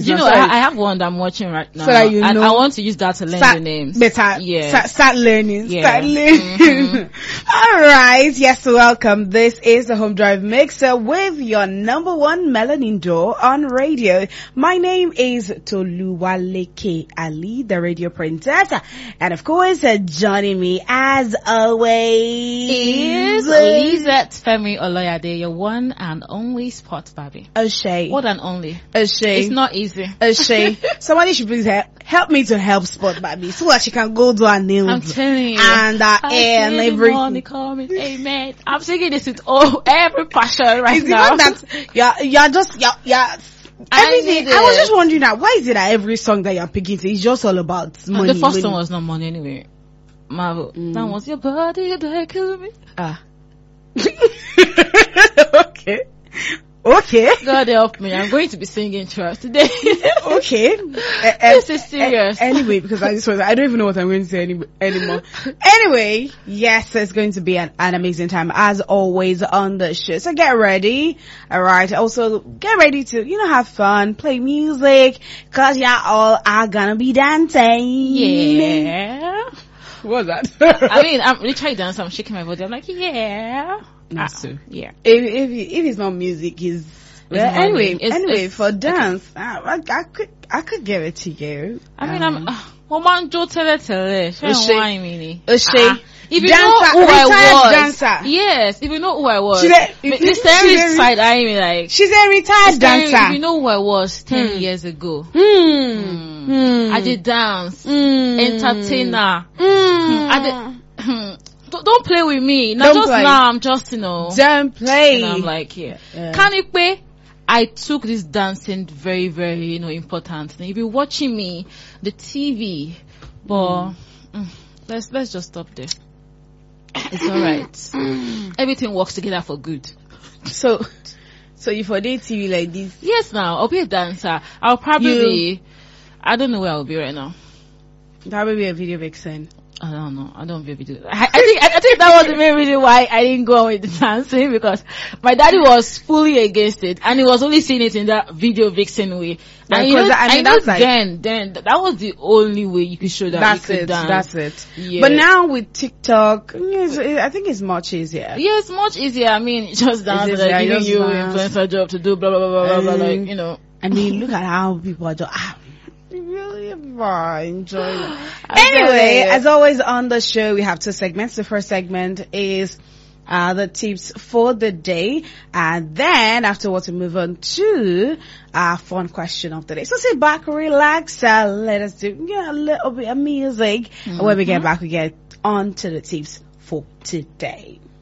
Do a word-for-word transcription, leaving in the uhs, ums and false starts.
You know, I, I have one that I'm watching right now. So that you and know. I want to use that to learn Start, the names. Better. Yeah. Start, start learning. Yeah. Start learning. Mm-hmm. All right. Yes, welcome. This is the Home Drive Mixer with your number one melanin door on radio. My name is Toluwaleke Ali, the radio princess. And of course, uh, joining me as always is Lizette Femi Oloyade, your one and only sport Barbie. O'Shea. What and only? O'Shea. It's not easy. O'Shea. Somebody should please help, help me to help Spot Barbie so that she can go do her nails. I'm telling you. And uh, and everything. Coming. Amen. I'm singing this with all every passion right it's now. That you're, you're just, you're, you're everything. I, I was just wondering that why is it that every song that you're picking is just all about money? The first money. one was not money anyway. Marvel. Mm. That was your body that killed me. Ah. Okay. Okay. God help me. I'm going to be singing church today. Okay. Uh, this is serious. Uh, anyway, because I just was, I don't even know what I'm going to say any, anymore. Anyway, yes, it's going to be an, an amazing time as always on the show. So get ready. All right. Also get ready to, you know, have fun, play music, cause y'all all are gonna be dancing. Yeah. What was that? I mean, I'm literally dancing. I'm shaking my body. I'm like, yeah. Not so. Yeah. If if if it's not music, is well, anyway. It's, anyway, it's, for dance, okay. I, I could I could give it to you. I mean, um, I'm. Woman, jo tele tele. Why me? If you dancer, know who I was, dancer. Yes. If you know who I was, she's a, this she's side eyeing me like she's a retired dancer. If you know who I was ten mm. years ago, mm. Mm. Mm. I did dance, mm. entertainer. Mm. Mm. I did. Don't play with me. Now just play. Now I'm just, you know. Don't play. And I'm like, yeah. yeah. Can it pay? I took this dancing very, very, you know, important. If you're watching me, the T V, but mm. Mm, let's let's just stop there. It's alright. Everything works together for good. So, so you for day T V like this? Yes, now I'll be a dancer. I'll probably you, be. I don't know where I'll be right now. Probably be a video vixen. I don't know. I don't really do that. I, I think I, I think that was the main reason why I didn't go on with the dancing, because my daddy was fully against it, and he was only seeing it in that video vixen way. Yeah, and you know, I mean, I know that's like, then, then that was the only way you could show that that's you could it, dance. That's it. Yeah. But now with TikTok, yes, I think it's much easier. Yeah, it's much easier. I mean, just dance, it's like giving you dance. influencer job to do, blah blah blah blah um, blah, like you know. I mean, look at how people are just. Ah, really enjoying it. Anyway, as always on the show, we have two segments. The first segment is uh the tips for the day, and then afterwards we move on to our fun question of the day. So sit back, relax, uh, let us do yeah, a little bit of music, mm-hmm. and when we get back we get on to the tips for today.